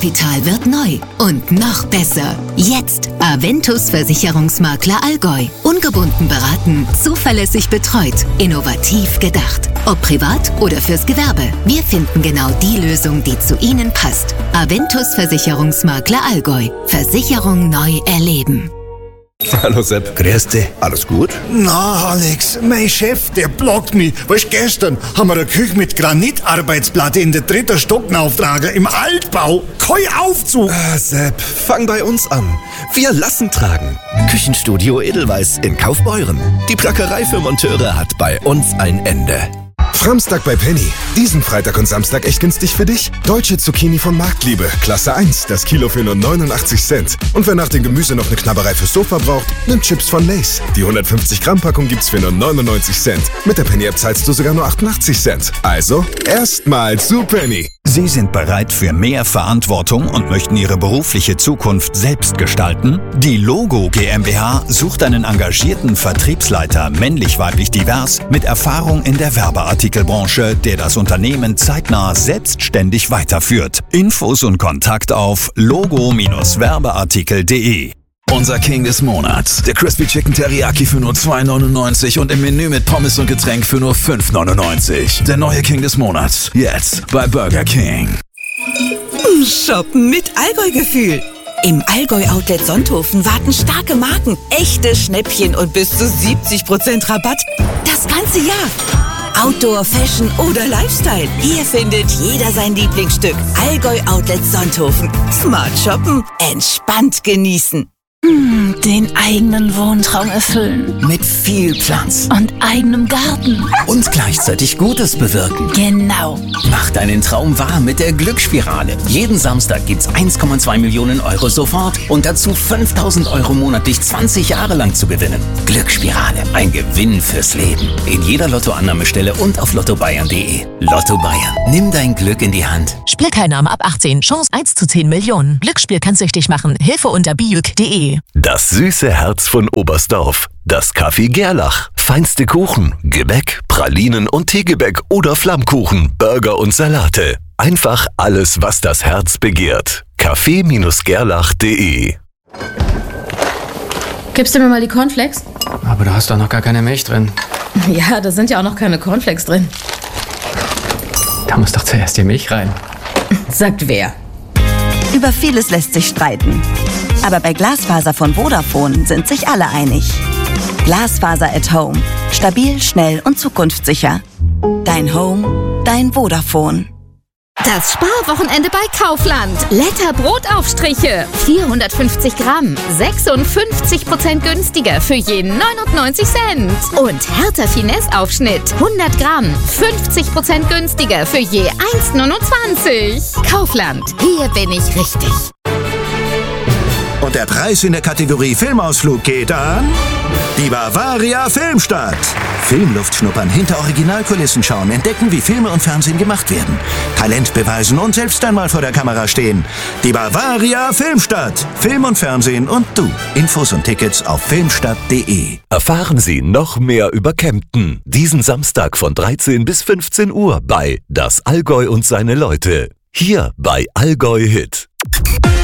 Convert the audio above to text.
Kapital wird neu und noch besser. Jetzt Aventus Versicherungsmakler Allgäu. Ungebunden beraten, zuverlässig betreut, innovativ gedacht. Ob privat oder fürs Gewerbe. Wir finden genau die Lösung, die zu Ihnen passt. Aventus Versicherungsmakler Allgäu. Versicherung neu erleben. Hallo Sepp. Grüß dich. Alles gut? Na, Alex, mein Chef, der blockt mich. Weißt, gestern haben wir eine Küche mit Granitarbeitsplatte in der 3. Stock auftragen, im Altbau. Kein Aufzug. Sepp, fang bei uns an. Wir lassen tragen. Küchenstudio Edelweiss in Kaufbeuren. Die Plackerei für Monteure hat bei uns ein Ende. Framstag bei Penny. Diesen Freitag und Samstag echt günstig für dich. Deutsche Zucchini von Marktliebe. Klasse 1. Das Kilo für nur 89 Cent. Und wer nach dem Gemüse noch eine Knabberei fürs Sofa braucht, nimmt Chips von Lay's. Die 150 Gramm Packung gibt's für nur 99 Cent. Mit der Penny-App zahlst du sogar nur 88 Cent. Also, erstmal zu Penny. Sie sind bereit für mehr Verantwortung und möchten Ihre berufliche Zukunft selbst gestalten? Die Logo GmbH sucht einen engagierten Vertriebsleiter, männlich-weiblich divers, mit Erfahrung in der Werbeartikelbranche, der das Unternehmen zeitnah selbstständig weiterführt. Infos und Kontakt auf logo-werbeartikel.de. Unser King des Monats. Der Crispy Chicken Teriyaki für nur 2,99 und im Menü mit Pommes und Getränk für nur 5,99. Der neue King des Monats. Jetzt bei Burger King. Shoppen mit Allgäu-Gefühl. Im Allgäu-Outlet Sonthofen warten starke Marken, echte Schnäppchen und bis zu 70% Rabatt. Das ganze Jahr. Outdoor, Fashion oder Lifestyle. Hier findet jeder sein Lieblingsstück. Allgäu-Outlet Sonthofen. Smart shoppen, entspannt genießen. Den eigenen Wohntraum erfüllen. Mit viel Platz. Und eigenem Garten. Und gleichzeitig Gutes bewirken. Genau. Mach deinen Traum wahr mit der Glücksspirale. Jeden Samstag gibt's 1,2 Millionen Euro sofort und dazu 5.000 Euro monatlich 20 Jahre lang zu gewinnen. Glücksspirale. Ein Gewinn fürs Leben. In jeder Lottoannahmestelle und auf lottobayern.de. Lotto Bayern. Nimm dein Glück in die Hand. Spielteilnahme ab 18. Chance 1 zu 10 Millionen. Glücksspiel kann süchtig machen. Hilfe unter bijuk.de. Das süße Herz von Oberstdorf. Das Café Gerlach. Feinste Kuchen, Gebäck, Pralinen und Teegebäck oder Flammkuchen, Burger und Salate. Einfach alles, was das Herz begehrt. Café-gerlach.de. Gibst du mir mal die Cornflakes? Aber da hast doch noch gar keine Milch drin. Ja, da sind ja auch noch keine Cornflakes drin. Da muss doch zuerst die Milch rein. Sagt wer? Über vieles lässt sich streiten. Aber bei Glasfaser von Vodafone sind sich alle einig. Glasfaser at Home. Stabil, schnell und zukunftssicher. Dein Home, dein Vodafone. Das Sparwochenende bei Kaufland. Letter Brotaufstriche. 450 Gramm. 56% günstiger für je 99 Cent. Und Hertha Finesse Aufschnitt. 100 Gramm. 50% günstiger für je 1,29. Kaufland. Hier bin ich richtig. Und der Preis in der Kategorie Filmausflug geht an die Bavaria Filmstadt. Filmluft schnuppern, hinter Originalkulissen schauen, entdecken, wie Filme und Fernsehen gemacht werden. Talent beweisen und selbst einmal vor der Kamera stehen. Die Bavaria Filmstadt. Film und Fernsehen und du. Infos und Tickets auf filmstadt.de. Erfahren Sie noch mehr über Kempten. Diesen Samstag von 13 bis 15 Uhr bei Das Allgäu und seine Leute. Hier bei Allgäu Hit.